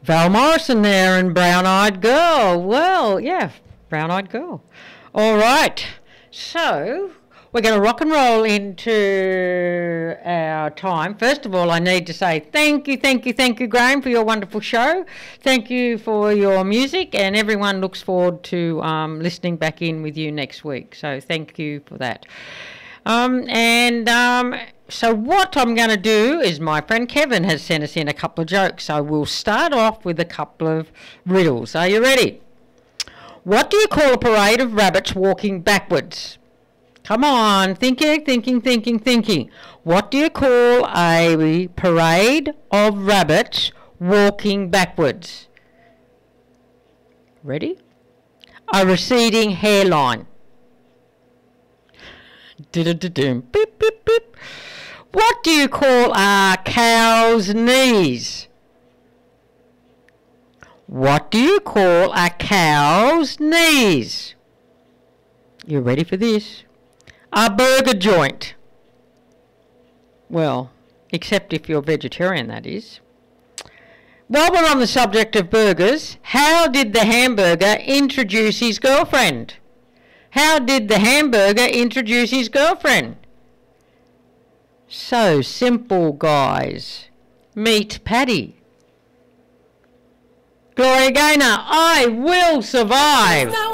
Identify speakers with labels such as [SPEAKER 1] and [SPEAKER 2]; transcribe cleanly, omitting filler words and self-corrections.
[SPEAKER 1] Val Morrison there and Brown Eyed Girl. Well, yeah, Brown Eyed Girl. All right. So we're going to rock and roll into our time. First of all, I need to say thank you, Graham, for your wonderful show. Thank you for your music, and everyone looks forward to listening back in with you next week. So thank you for that. So what I'm going to do is my friend Kevin has sent us in a couple of jokes. So we'll start off with a couple of riddles. Are you ready? What do you call a parade of rabbits walking backwards? Come on, thinking. What do you call a parade of rabbits walking backwards? Ready? A receding hairline. Beep, beep, beep. What do you call a cow's knees? What do you call a cow's knees? You ready for this? A burger joint. Well, except if you're vegetarian, that is. While we're on the subject of burgers, how did the hamburger introduce his girlfriend? How did the hamburger introduce his girlfriend? So simple, guys. Meet Paddy. Gloria Gaynor, I will survive.